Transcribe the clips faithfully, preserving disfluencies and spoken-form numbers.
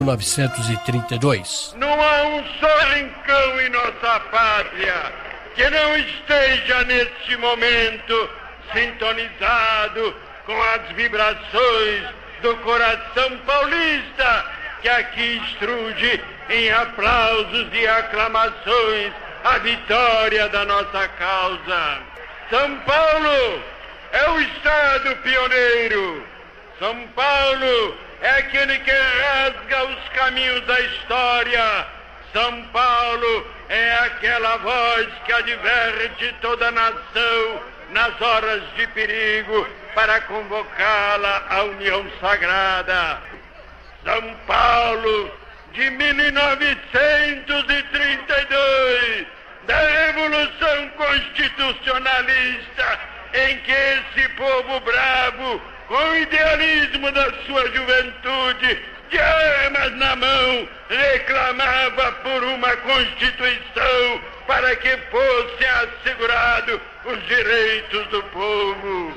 mil novecentos e trinta e dois. Não há um só rincão em nossa pátria que não esteja neste momento sintonizado com as vibrações do coração paulista, que aqui estruge em aplausos e aclamações a vitória da nossa causa. São Paulo é o estado pioneiro. São Paulo é aquele que rasga os caminhos da história. São Paulo é aquela voz que adverte toda a nação nas horas de perigo para convocá-la à união sagrada. São Paulo de mil novecentos e trinta e dois, da Revolução Constitucionalista, em que esse povo bravo, com o idealismo da sua juventude, de armas na mão, reclamava por uma Constituição para que fossem assegurados os direitos do povo.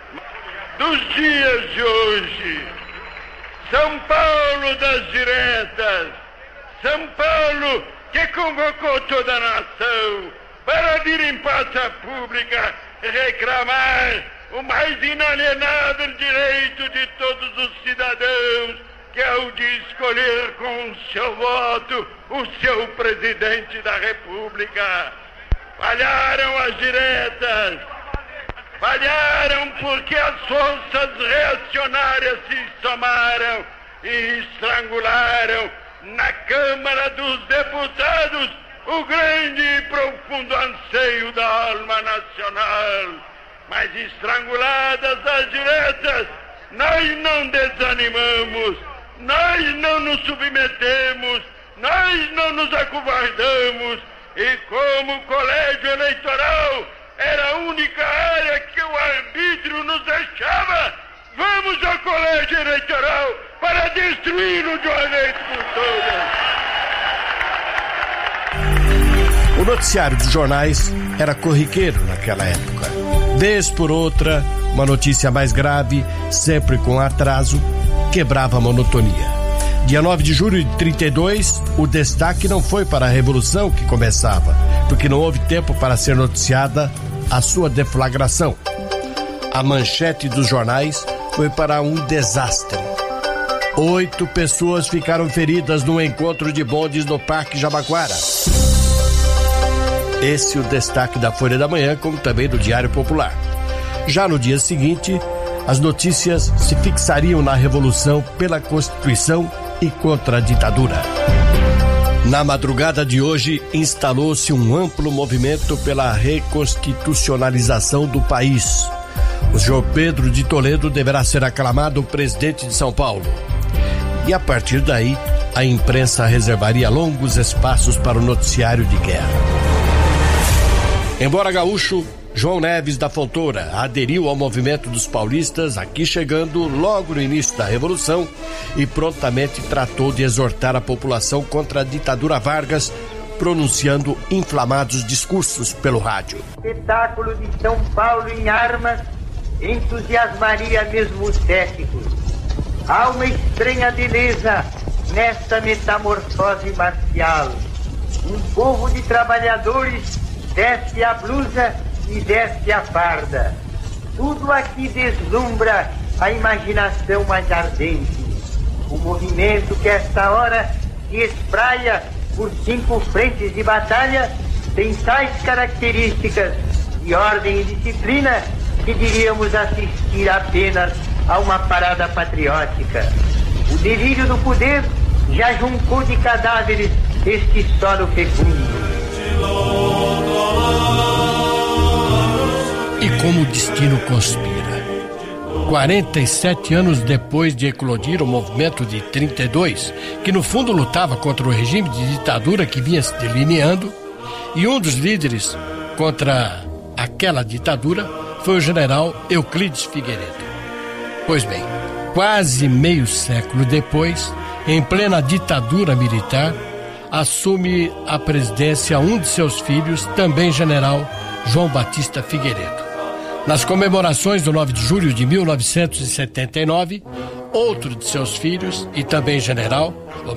Dos dias de hoje, São Paulo das diretas, São Paulo que convocou toda a nação para vir em praça pública reclamar o mais inalienável direito de todos os cidadãos, que é o de escolher com o seu voto o seu presidente da República. Falharam as diretas, falharam porque as forças reacionárias se somaram e estrangularam na Câmara dos Deputados o grande e profundo anseio da alma nacional. Mas estranguladas as diretas, nós não desanimamos, nós não nos submetemos, nós não nos acovardamos, e como o colégio eleitoral era a única área que o arbítrio nos deixava, vamos ao colégio eleitoral para destruí-lo de uma vez por todas. O noticiário dos jornais era corriqueiro naquela época. Vez por outra, uma notícia mais grave, sempre com atraso, quebrava a monotonia. Dia nove de julho de trinta e dois, o destaque não foi para a Revolução que começava, porque não houve tempo para ser noticiada a sua deflagração. A manchete dos jornais foi para um desastre. Oito pessoas ficaram feridas no encontro de bondes no Parque Jabaquara. Esse é o destaque da Folha da Manhã, como também do Diário Popular. Já no dia seguinte, as notícias se fixariam na Revolução pela Constituição e contra a ditadura. Na madrugada de hoje, instalou-se um amplo movimento pela reconstitucionalização do país. O senhor Pedro de Toledo deverá ser aclamado presidente de São Paulo. E a partir daí, a imprensa reservaria longos espaços para o noticiário de guerra. Embora gaúcho, João Neves da Fontoura aderiu ao movimento dos paulistas, aqui chegando logo no início da Revolução, e prontamente tratou de exortar a população contra a ditadura Vargas, pronunciando inflamados discursos pelo rádio. O espetáculo de São Paulo em armas entusiasmaria mesmo os céticos. Há uma estranha beleza nesta metamorfose marcial. Um povo de trabalhadores desce a blusa e desce a farda. Tudo aqui deslumbra a imaginação mais ardente. O movimento que esta hora se espraia por cinco frentes de batalha tem tais características de ordem e disciplina que diríamos assistir apenas a uma parada patriótica. O delírio do poder já juncou de cadáveres este solo fecundo. E como o destino conspira. quarenta e sete anos depois de eclodir o movimento de trinta e dois, que no fundo lutava contra o regime de ditadura que vinha se delineando, e um dos líderes contra aquela ditadura foi o general Euclides Figueiredo. Pois bem, quase meio século depois, em plena ditadura militar, assume a presidência um de seus filhos, também general João Batista Figueiredo. Nas comemorações do nove de julho de mil novecentos e setenta e nove, Outro de seus filhos, e também general,